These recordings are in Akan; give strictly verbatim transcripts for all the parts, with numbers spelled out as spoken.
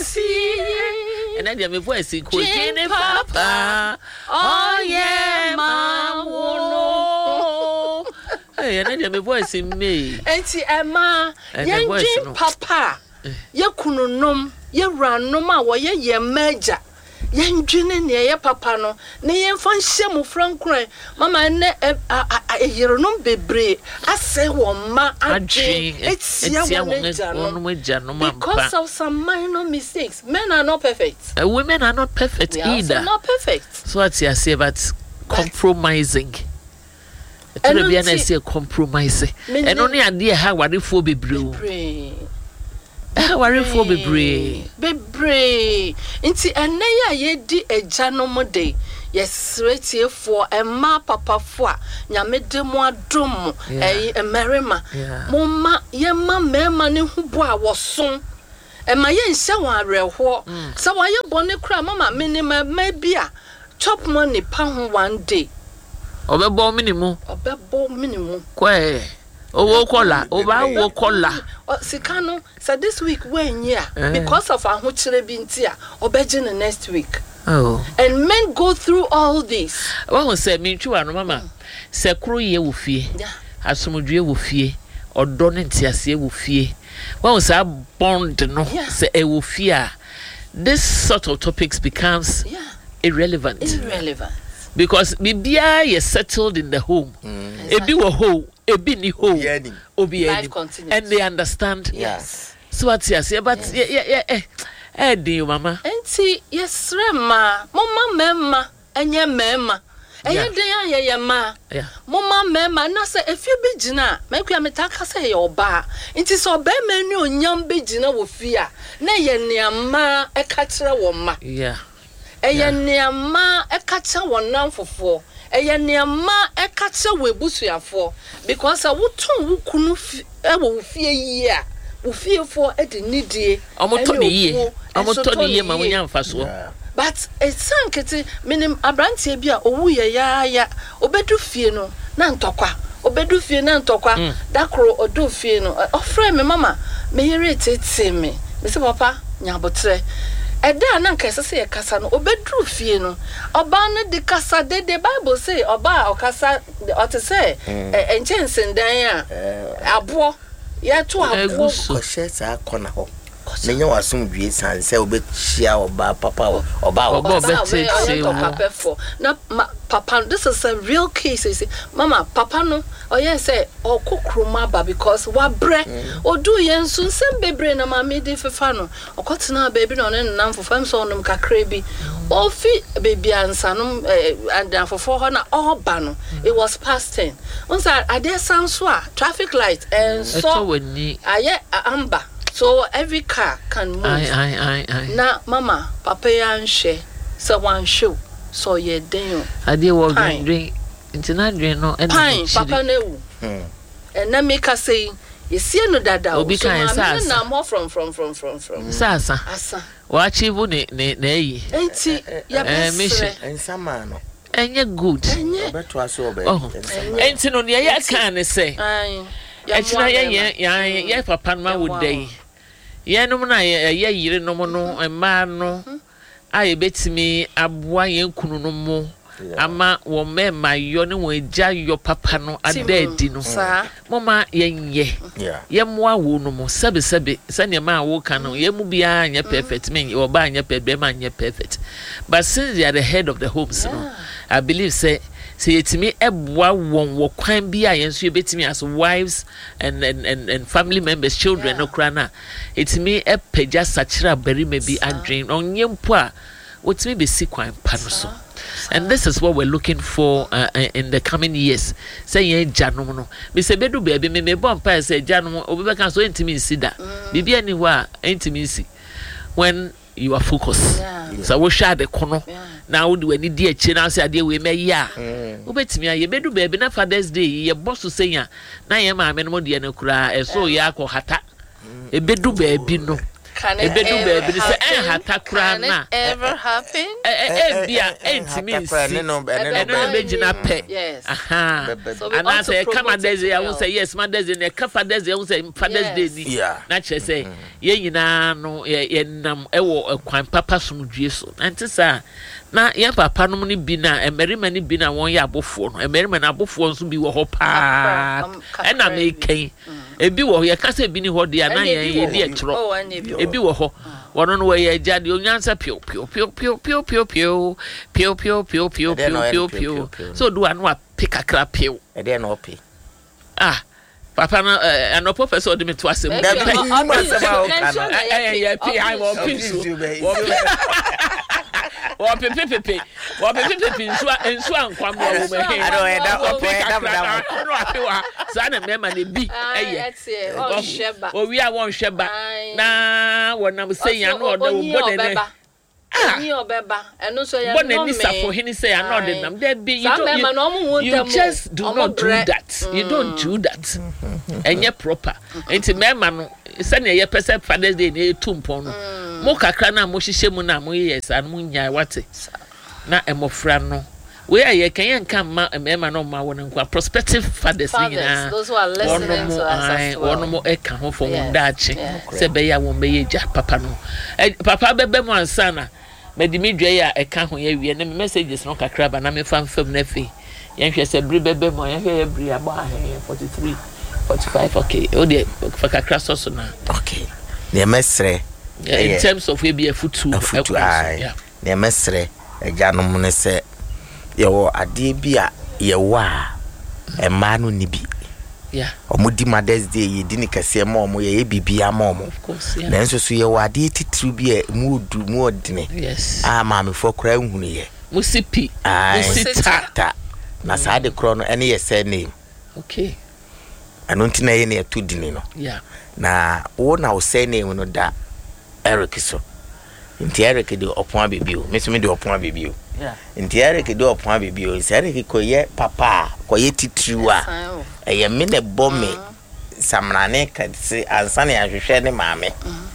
see. And then you have a voice in Queen Papa. Oh, yeah, Mamma. Hey, and then you have a voice in me. And see, Emma, young Papa. Ye kununum, ye ran no ma, wa ye ye major. Yen jine near ye papa no, ne yen fan shemu frankre, mamma ne a yeronum bebre. I say one ma a dream, it's one because of some minor mistakes. Men are not perfect. Uh, women are not perfect either. Not perfect. So what's you say about compromising? And be an say compromising. And only idea how what if be blue. Eh worry for bebre bebre nti ene ya ye di eja no mode yes retie for e ma papa fo a nyame de mo adom eh emerema mo ma ye ma mema ne hubo a woson e ma ye nse won areho so wa ye bone kura mama minima ma bia chop money pa ho one day obebo minimum obebo minimum kwa owo kola oba wo kola sikano so this week when yeah because of ahochire bi ntia obeje the next week. Oh, and men go through all this. Well, say me twa no mama se kro ye wo fie asomdwe wo fie odo ne ntiase wo fie well say bond no say e wo fie a this sort of topics becomes yeah. irrelevant irrelevant because bibia is settled in the home mm. e bi wo ho ebi ni ho obi eni and they understand yes so what's yes but yeah yeah eh eh din mama enti yes rema mama mema enye mema enye din ya ya ma mama mema na say if you be gina make you metaka say your ba enti so ba menu onyam be gina wo fia na ye niama e ka kire wo ma yeah eye niama e ka kire wo nan fofo eye niama e ka kire wo ebusuafo because wo ton wo kunu e wo fie yi a wo fie fo e de nidie omoto ne yie omoto ne yie ma wonya mfaso but it's sankete minim abrantie bia owu ye ya ya obedu fie no na ntokwa obedu fie na ntokwa mm. dakro odu fie no ofre me mama me yere tete me me se papa nyabotre eda na nka sese ye kasa no obedu fie no oba no de kasa de the bible say oba okasa o te say enchensen dan a abo ya to abo ko sheta akona ho nenya wasumdwe sanse obechia oba papa oba oba betete papa for na papa this is a real case you see mama papa no oye say okokroma ba because wa bre odu yensu nsem bebre na mama de fefa no okotena baby no ne nam fofam so onum kakra bi ofi baby ansa no and fofo ho na oba no it was past ten onsa ade sanso a traffic light and so aye amber. So every car can move. Aye, aye, aye, aye. Na mama, papa yanche, so one show, so ye den. I did walk and drink. Into not drink no. Pine, papa ne. And na make us say, you see no dada. Obi kan sasa. Na more from from from from from. Sasa. Asa. Watch you ne ne ne yi. Enti, ya best. And some man. Enye good. Beto aso be. Oh. Enti no ne ya kan ne say. Aye. Echina ye ye ye papa ma wo dai. Ye no na ye yire no mo no emma no aye betimi aboa ye kunu no mo ama wo mema yo ne wo eja yo papa no adadi no mama ye ye ye moa wo no mo sebe sebe sane ma wo kan no ye mu bia anya perfect me wo ba anya perfect ma anya perfect but since they are the head of the homes no I believe say say etimi eboa won wo kwan bia ye nso betimi as wives and and and, and family members children no krana etimi epeja sachira bari me bi adwen onye mpo a wotimi be si kwan pa no so. And this is what we're looking for uh, in the coming years. Say ye janom no. Me se bedu baby me me bon pa say janom obi kan so intimi si da. Bibia ni wa intimi si. When you are focused. Yeah. So we share the kono. Now do any dear chin now say we may ya. Ubetimi ye bedu baby na Father's Day ye boss to say ya. Na ye ma me no de no kura e so ya ko hata. E bedu baby no. Can it ebedu ever baby say eh happen? hata kura Can na it ever happen? eh eh bia entimi nsi no eno be gina pe Yes. aha So we and ought I to say come promote days it ya well. won say yes Mother's Day na ka Father's Day won say Father's Day Yes. ni Yeah. na che say ye nyina no ye nam ewo kwan papa somdue so ante sa na ye papa no ni bi na emerima ni bi na won ye abofo no emerima na abofo nso bi wo ho pa e na me kan ebi wo ye ka say bi ni ho dia na ye ye di e tro Oh, and you ebi wo ho wono no we ye jade onyansa pio pio pio pio pio pio pio pio pio pio pio pio pio so do anu a pick akra pio e dey no pay ah papa no ano professor de me to asem That be you must about eh eh pi I will pin so wo pepe pepe wo pepe pepe nsu nsu ankwa mo wo me he I don't end up pay that that no apewa sa na me ma ne bi eh oh sheba o wi a won hweba na wonam say ya no odo wo bode ne ni obeba eno so ya no me bode ni safo hini say ya no de nam there be you don't you just do not do that you don't do that enye proper enti me ma no se na ye pese Father's Day na etumpon no mo kakra na mo hihye mu na mo yes an mo nya wate na emofra no we aye kan yan kan ma emema no ma won nkwa prospective fathers nyina those who are listening to us as well wono mo e kan ho fo mo daache se be ya won be ye ja papa no papa bebe mo ansana medimi dwe ya e kan ho ye wie ne messages no kakra ba na me fan fam na fi yan hwe se bri bebe mo yan hwe ye bri aba he forty-three forty-five okay o de fa kakra so so na okay ne mesre in terms of we be a foot foot yeah ne mesre ejanom ne se ye wo ade bi a ye wa e ma no ni bi yeah omudi Mother's Day ye di ni kase ma omo ye bibia ma omo of course yeah nanso so ye wa ade titiri bi e mu du mu odine yes ah ma me fo kra nhunu ye musipi musita na sa de kro no ene ye say name okay ano ntina ye ne to dini no yeah na wo na wo say name no da Eric so nti Eric de opon abibio me so me de opon abibio yeah nti Eric de opon abibio nti Eric ko ye papa ko ye titiriwa eye me ne bomme samrane kadse ansane ahwehwe ne maame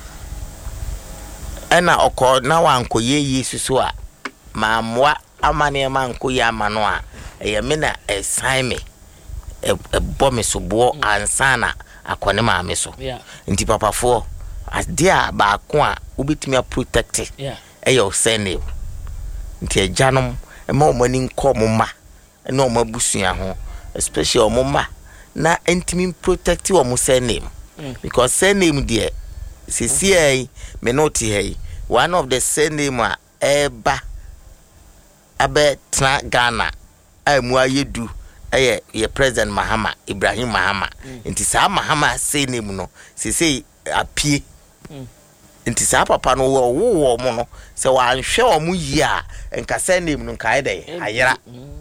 ana okọ na wanko ye Yesu so a maamwa amane manko ye amano a eye me na esan me e bomme so bo ansana akone maame so yeah nti papa fo adia ba ko a obetimi a protect yeah eyo sene nti ejanom e ma omani nko momma na omabusua ho especially omomma na intimi protect o mo sene because sene there sisi me not here one of the sene ma eba abe tra Ghana amu ayedu eye ye President Mahama Ibrahim Mahama nti sa Mahama sene mu no sisi apie nti sa papa no wo wo mo no se wa nhwe o mu yi a nka sene mu no kai de ayera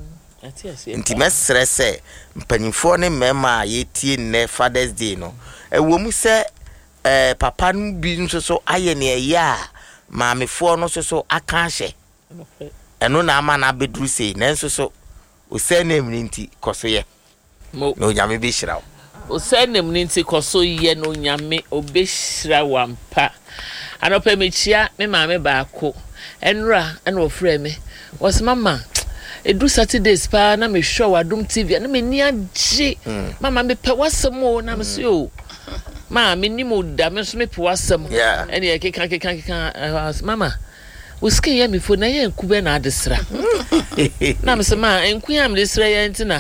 nti mesre se mpanyimfo ne mema yetie ne Father's Day no e wo mu se eh papa no bi nso so aye ne ya maamefo no so so aka hye eno na ama na bedru sei nanso so o sene mu nti koso ye no nyame bi hira o sene mu nti koso ye no nyame obehira wampa anopa mechia me maame baako enra ena ofre me was mama edu Saturdays pa na me show Adom T V na me ni age mama me pe wasem o na me so o ma me ni mo da me so me pe wasem ene ye keka keka keka mama uski ya mi fo na ye nkube na adesra na me se ma enku ya me desra ye ntina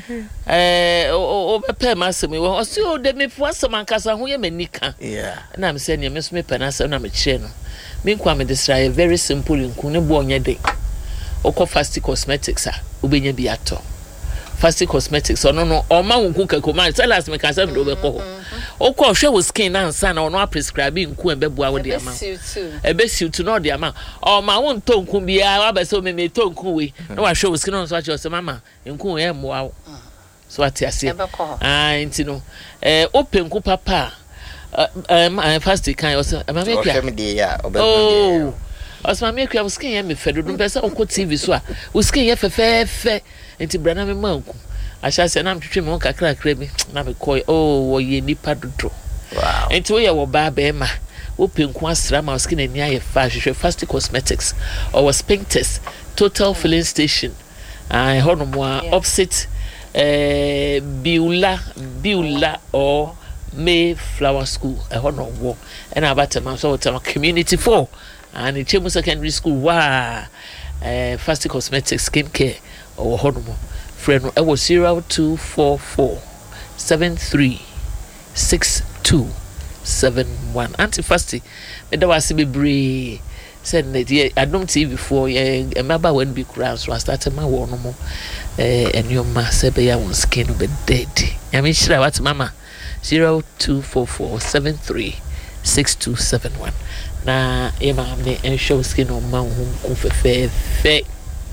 eh o be pe ma asem wo o si o de me pe wasem ankasa ho ye manika yeah na me se ne me so me pe na asem na me kire no me nkwa me desra ye very simple nku ne bo onye de oko Fast Cosmetics a ubenya bi ato Fast Cosmetics ono no o ma nku kako ma tell us me kan say do be ko oko hwe wo skin na nsa na ono a prescribe nku embebua wo de ama ebe siu to no de ama o ma won to nku bia wa be so me me to nku we na wa hwe wo skin no so a che mama nku ye moa wo so atiase ah ntino eh open nku papa eh Fast kan o so ma me kwa oh Osma me kwa skin ye me fedo dum pesa onko T V so a skin ye fefefe enti brana me manku asha se na mtwetwe me kakra kra bi na me koy oh wo ye nipa dodo wow enti wo ye wo ba be ma open kwa sra ma skin ania ye fa hwehwe Fast Cosmetics or Spinktest Total Filling Station I hono mo opposite eh Biula Biula or Mayflower School I hono wo and about am so to community four and in Chemu Secondary School wa eh Fast Cosmetics skincare or hono mo friend I was zero two four four seven three six two seven one Auntie Fasty me da wase bebre said that I don't see before yeah remember when be crown so I started my one more eh and your ma say be ya won skin be dead I mean shira what mama zero two four four seven three six two seven one na e ma me en show skin on ma hu ku fe fe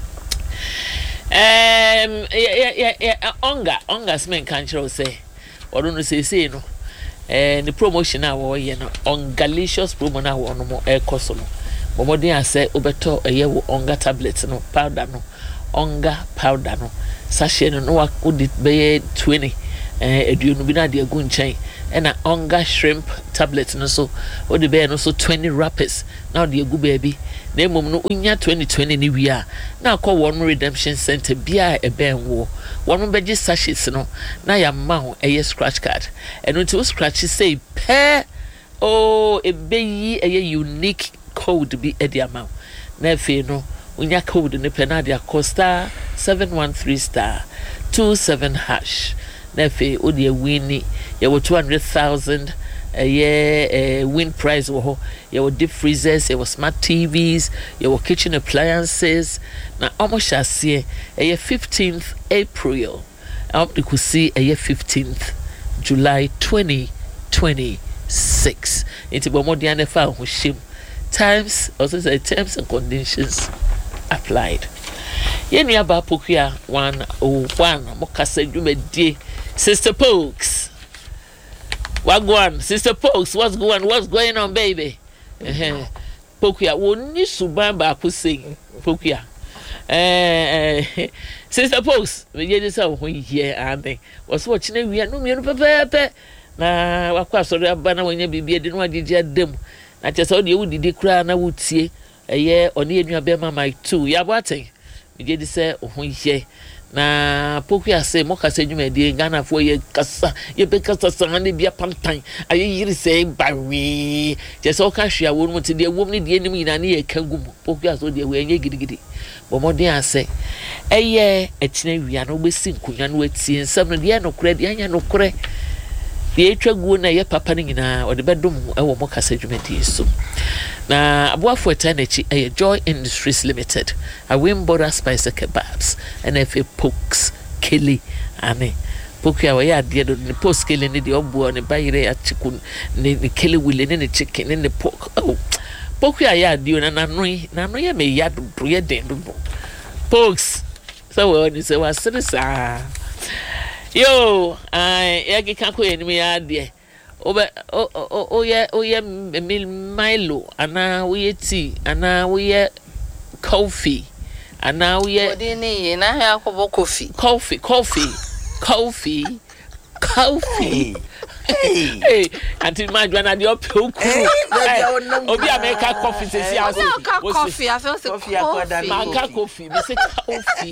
um yeah yeah yeah onga onga smen kan chiro say odo say say no eh the promotion na wo ye no on galicious promo na wo no mo e koso no bomodin ase obeto eye wo onga tablet no powder no onga powder no sachet no no wa odi be twenty eh eduonu bi na de agu nchen e na onga shrimp tablet no so odi be no so twenty wrappers na de agu baby na emom no unya twenty twenty ni wi a na akọ one redemption center bia e ben wo one beji sachets no na ya ma ho eye scratch card eno ti o scratch say pe oh e be yi eye unique code bi e di amount na fe no unya code ne pe na dia costa seven one three star two seven hash na fe o de win ya wo two hundred thousand a year win prize wo your deep freezers your smart T Vs your kitchen appliances na almost as year a fifteenth April up to see a fifteenth July twenty twenty-six into bomodiane fa ho shim times also say terms and conditions applied yeni aba pokua one oh one mokasa dwumadi Sister Pokes Wagwan, Sister Pokes, what's going what's going on, baby? Uh-huh. Pokia, woni suban ba ko sing. Pokia. Eh, Sister Pokes, we dey say ho here and was watching we no me no pepe. Na wakwa so aba na wonya bibie de no agege adam. Na che so de wudidi kura na wutie. Eye oni enua be mama two. Ya boaten. We dey say ho here. Na Pokia say mokasa dwumadi Ghana fo ye kasa ye be kasa sangane bia pantan aye yiri say bawe je so ka hwea wo mu te de wom ne de enim ina ne ye kagum Pokia so de we enye gidigidi bomodin ase eye etine wia no be sinkunya no atie nsam no de no kure de anya no kure de etwaguo na ye papa ne nyina o de bedom e wo mokasa dwumadi so na abuafo etanachi eye Joy Industries Limited a Wimboda Spice Kebabs and F A Pokes Kelly ane Pokia wa ya de the post Kelly ne de obo ne bayire ya chicken ne Kelly wile ne chicken ne the pork oh Pokia ya de na nanoi na no ya me ya do ye den do Pokes so we ni say wa sirisa yo ai ya ki kan ko ye ni me ya de obe o o o ye o ye Milo ana we ye tea ana we ye coffee ana we ye odini na ha akobo coffee coffee coffee coffee coffee hey hey anti madwana de opekuru obi America coffee se si aso coffee I feel so coffee manka coffee me say coffee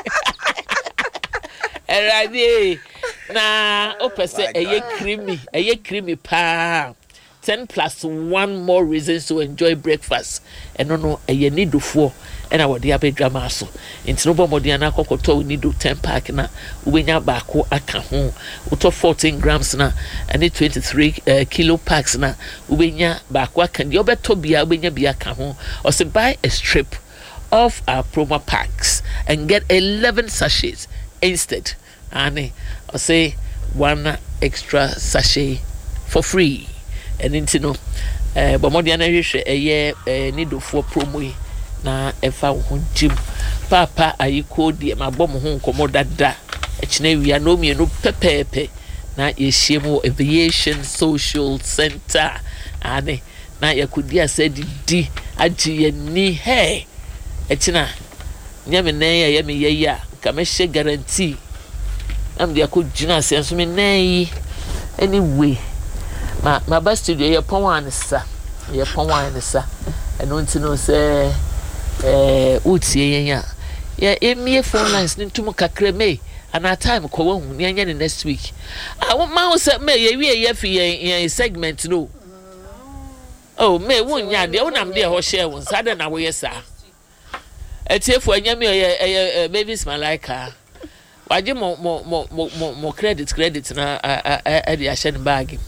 erade na opese eye creamy eye creamy pa ten plus one more reasons to enjoy breakfast and no no eye nidofo and our dia be drama so nti no bomodi na kokoto nido ten pack na ubenya baako aka ho uto fourteen grams na and twenty-three uh, kilo packs na ubenya baako aka di obeto bia ubenya bia aka ho or say buy a strip of our promo packs and get eleven sachets instead and or say one extra sachet for free and into no eh bomodi na hwehwe eye nidofo promo yi na efa ho jim papa ayiko die mabom ho nkomo dada ekina wia no mienu pepepe na yehie mu aviation social center ane na yakudi asedi di agi yani he ekina nyame na ya ya me ye ya ka me hye guarantee am dia ko gina asenso me nan yi anyway ma ma ba studio ye pon wan sa ye pon wine ne sa eno nti no se eh utie yen ya ye emie phone lines ne ntum kakra me ana time ko wa hu ne anya ne next week ah ma wo se me ye wie ye fi yen segment no oh me won nya de wonam de ho share won sa de na wo ye sa etiefo anya me ye babies malaika waje mo mo mo mo mo credit credit na a de a share bag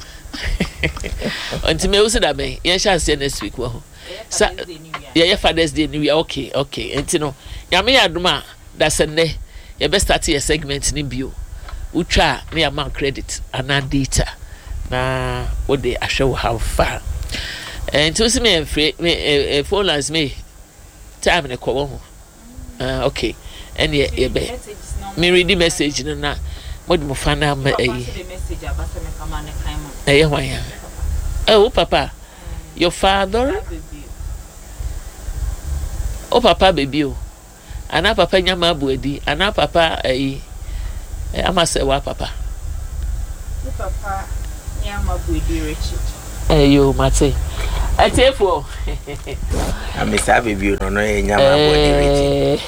until me usi da me ye chance next week wo sa ye ye Father's Day new year okay okay enti no ya me aduma da sene ye best start your segment ni bio utwa me am credit ana data na what they show how far and to see me free me phone lines me time ne ko ho ah okay and ye ye be me read the message na what mo fa na ma eh eh why oh papa your father oh papa baby oh ana papa nyama abuadi ana papa eh ama se wa papa oh papa nyama abuadi Richard eh yo mate atefo ami sa baby no no nyama abuadi Richard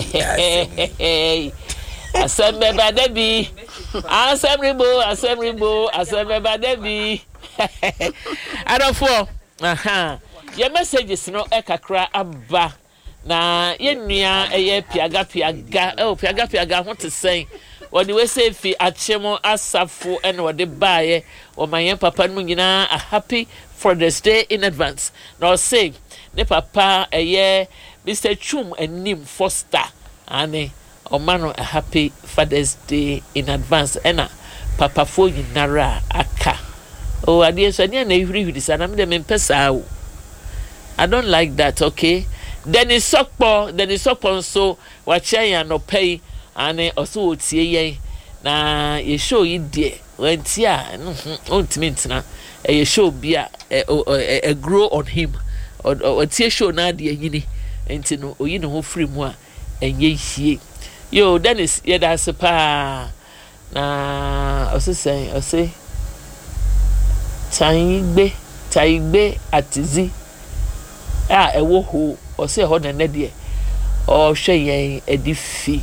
asembe badebi asemribo asemribo asembe badebi adofo aha your messages no ekakra abba na yenua eye piaga piaga eh piaga piaga ho te sen wodi we say fi achemo asafo en wodi baaye o mayen papa no nyina a happy Father's Day in advance now say ne papa eye Mister Chum enim Foster ane o mano a happy Father's Day in advance ena papa fo nyinara aka o ade so ne na ehuri huri sana me de me pesa o I don't like that okay. Then is sokpo, then is sokpo so wache ya no pay ane oso otie yen na ye show yi de wanti a ontimi ntina e show bia e grow on him o tie show na de yini enti no oyi ne ho free mu a enye hie yo Dennis ye da se pa na oso say oso taigbe taigbe atizi ah ewo ho o se ho na de o hwe yen edifi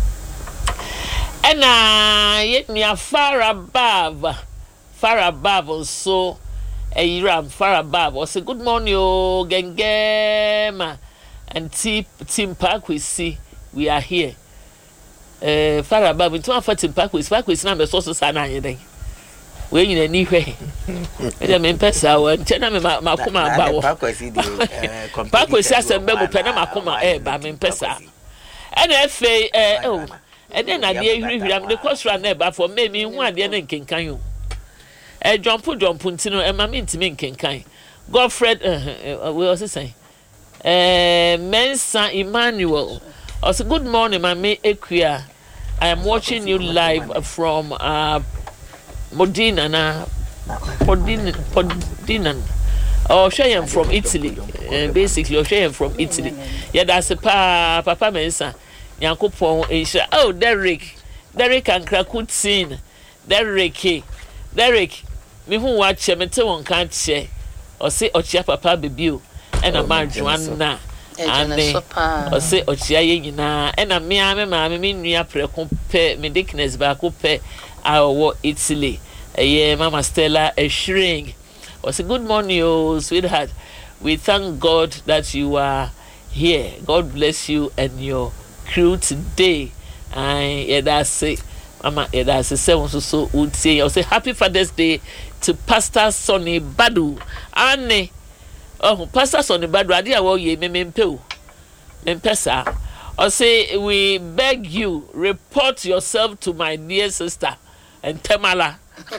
ena ye nia Farabab Farabab so eyiram Farabab o say good morning o gengema and tip team park we see we are here eh Farabab into afa team park we park we na me so so sana yen we nyina ni hwe e me pesa wa nchena me makoma ba wo pa kwesi asembe mo pena makoma e ba me pesa ena efe eh oh e den na de hwiri hwiri am de kosra na e ba for me mi hu ade na nkenkan yo e jump jump ntino e ma me ntimi nkenkan Godfred we also say eh Mensa Emmanuel also good morning mama Equia I am watching you live from uh Modena na Podin Podina oh she from Italy uh, basically oh she from Italy yeah that's a pa papa Mensa Yankopon Asia oh Derek Derek and Krakutin Derek Derek me hu watch me te won kan che o se ochia papa bebi o e na ma Joanna ane o se ochia ye nyina e na me ame ma me nua preko pe me dickness ba ko pe awo Italy eh Mama Stella a shrink o say good morning oh sweetheart we thank God that you are here. God bless you and your crew today. And yeah, that's it. Mama, yeah, that's it. So so would say, I say happy Father's Day to Pastor Sonny Badu. Anne, oh, Pastor Sonny Badu, I did what ye me mempe, mempesa. I say we beg you report yourself to my dear sister and Temala.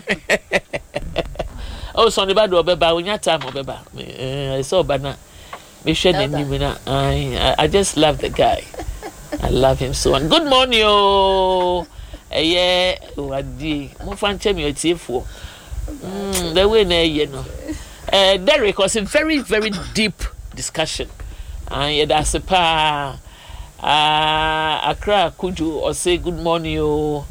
Oh, Sonny Badu, obeba, we not time obeba. I saw Bana. Me share the I I just love the guy. I love him so. And good morning, oh. Yeah, what the mo fan che me otiefo. Mm, the way na you know. Uh, Derek was a very very deep discussion. And yeah, that's a pa uh Accra Kuju or say good morning, oh.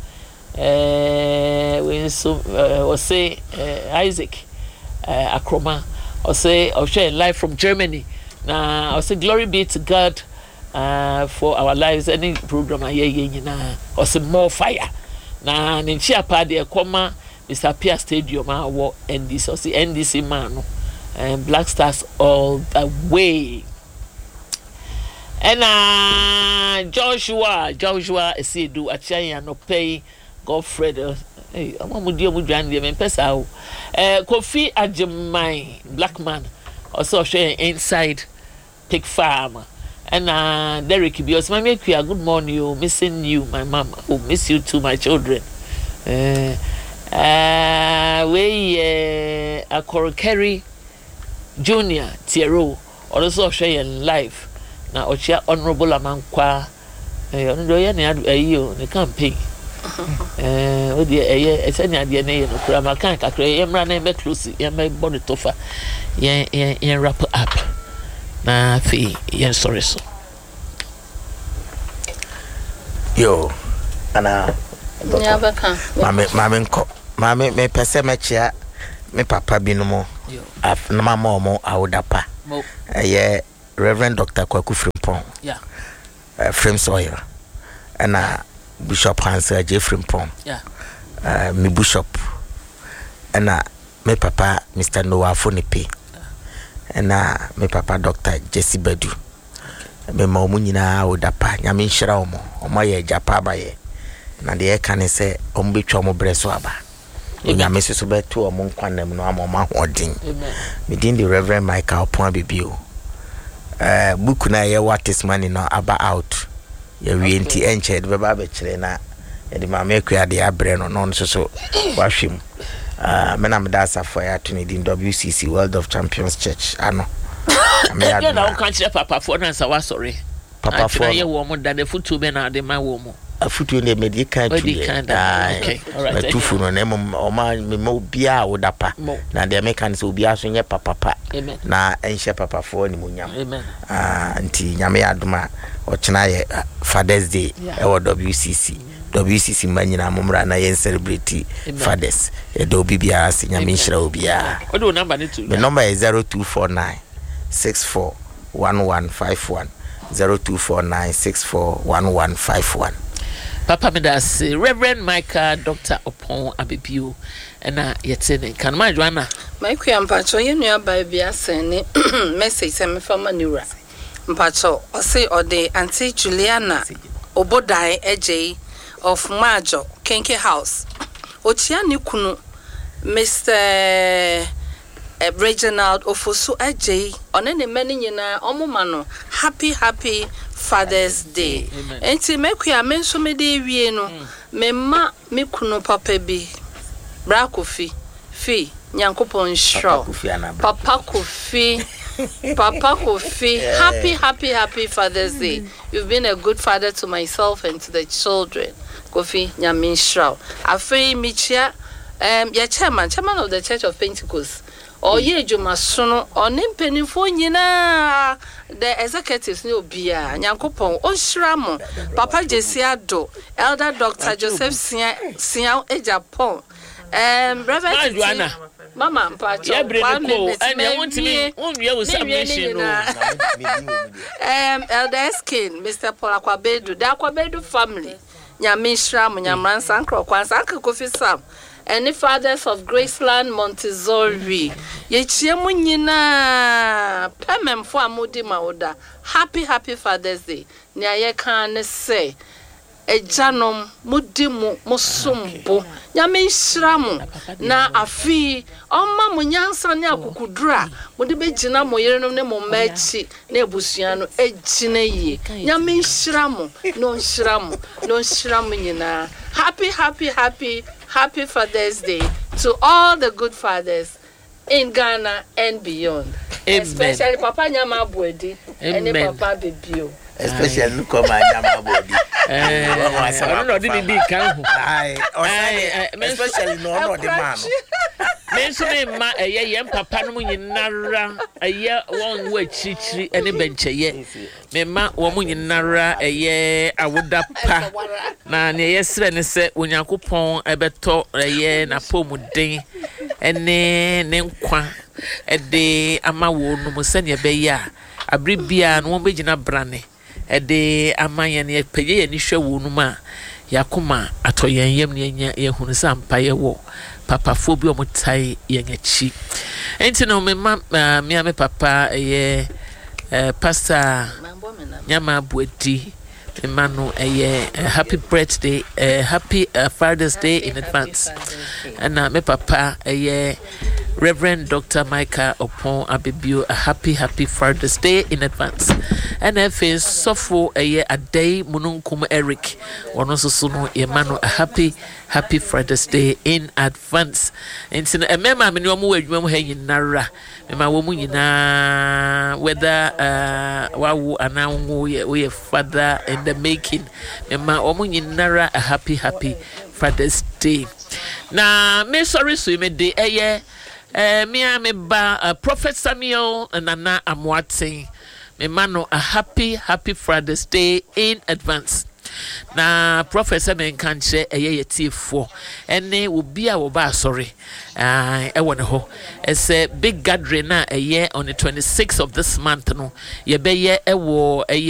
Uh, when so uh, or say uh, Isaac uh, Akroma I say I'll share live from Germany. Now I say glory be to God uh, for our lives. Any program I hear na I say more fire. Now in Chiapa de Koma Mister Pia Stadium I walk N D C. I say N D C man and Black Stars all the way. And uh, Joshua, Joshua, I see do a China no pay Godfred. Hey, I'm going to do a grand name. Pesa. Uh, Kofi Ajimai, black man, also sharing inside pig farm. And uh, Derek Bios, my make you a good morning. You missing you, my mom. Oh, miss you too, my children. Uh, uh, we uh, a Korokeri Junior Tiero, also sharing life. Na ochia honorable amankwa eh ono do ye na ayo ne campaign eh o de eh esani ade na ye no kura makan kakra ye mra na be close ye me body tofa ye ye wrap up na fi ye sorry so yo ana nya baka mame mame nko mame me pese me chia me papa binumo af na mama omo awodapa eh ye Reverend Doctor Kwaku Frimpong. Yeah. Uh, Frame Soil. And uh, Bishop Hans uh, J. Frimpong. Yeah. Uh, me Bishop. And uh, me papa Mister Noah Fonipe. Yeah. And uh, me papa Doctor Jesse Bedu. Okay. Me ma omunyina odapa nyame nhira omo. Omo ye japa ba ye. Na de e kan se omo betwa omo breso aba. Nyame so beto omo nkwanem no ama ma hodin. Amen. Me din the Reverend Michael Pon Bibio. Uh, book na ye what is money no aba out ye we enti enche de baba be kire na ye de ma me kua de abre no no so so wahwem uh me na me da safo ya to ne din W C C World of Champions Church ano me ya na kan kire papa for na sa wa sorry papa for ye wo mo da de futu be na de ma wo mo afutu ne medical tu okay all right tufu no na o ma me mo bia wo dapa na de me kan so bia so nye papa pa na enhye papa for ni munyam amen ah nti nyame adoma o chena ye Father's Day e wo W C C W C C manyina momra na ye celebrate fathers e do bibia ase nyame nhira obia o do number ni tu the number is zero two four nine six four one one five one zero two four nine six four one one five one. Papa Medas, Reverend Micah, Doctor Opon Abibio, and I yet saying, can my Joanna? My queer patcho, you know, by Bia sending message send me from Manura. Mpacho, or say or day Auntie Juliana Obodai Ej of Majo, Kenke House. Ochiani Kunu, Mister Reginald Ofosu Ej, on any many in a omumano. Happy, happy Father's Day. Enti me kwa men so me de wie no me ma me kunu papa bi bra kofi fi nyankopon shro papa kofi papa kofi happy happy happy Father's Day. You've been a good father to myself and to the children. Kofi nyamin shro afei michia um ya chairman chairman of the Church of Pentecost. Oh ye juma sono onim penifo nyina the executives ni obia nyankopon onhiramo papa Jesse Ado elder Doctor Joseph Sia Sia Ejapon um Reverend Joanna mama mpacho ya bre ko and you want me onwie wo submission no um elder Skin Mister Paul Akwabedu the Akwabedu family nyame nhiramo nyamransa nkro kwansa Kofi Sam and the fathers of Graceland Montessori. Yechie mu nyina pemem fo amodi maoda. Happy happy Father's Day. Ni aye kan say ejanom mudi mu musumbo. Nyame nhira mu na afi omma mu nyansa ne akukudura. Mudi begina mo yerenom ne mo machi na ebusua no egina yie. Nyame nhira mu no nhira mu no nhira mu nyina. Happy happy happy Happy Father's Day to all the good fathers in Ghana and beyond. Amen. Especially Papa Nyama Bwedi and Papa Bibio. Especially Nkoma Nyama Bwedi. Eh, I don't know the big can. Aye, especially no no the man. Men so me ma eye yem papa no nyinara eye won wa chichiri ene benche ye. Me ma wo mu nyinara eye awoda pa. Na ne yesre ne se onyankopon ebeto eye na pomuden ene ne nkwa ede ama wo no mo se ne be ya abre bia no won begina brane ede ama ye ne peye ye ni hwe wo no ma yakoma atoyen yem ne nya ye hunu sampa ye wo papa fo bi o mo tai ye ngachi enti no me ma me ame papa ye pastor nyama buedi Emmanuel, a happy birthday, a happy uh, Father's Day in advance. And uh, my papa, a Reverend Doctor Micah Opon Abibio, a happy, happy Father's Day in advance. And if it's so for a year, a day, Mununkum Eric, or also soon, Emmanuel, a happy, happy Father's Day in advance. And so, a member, I'm in your mood, you in Nara. My woman, you know, whether uh, wow, and now we have father in the making. My woman, you know, a happy, happy Father's Day. Now, me sorry, so me de aye, eh, me a me ba Prophet Samuel and Nana Amwati. Me mano a happy, happy Father's Day in advance. Na Professor men kan che eye yetifo ene obi a wo ba sorry ah e won ho it's a big gathering na eye on the twenty-sixth of this month no ye be ye e wo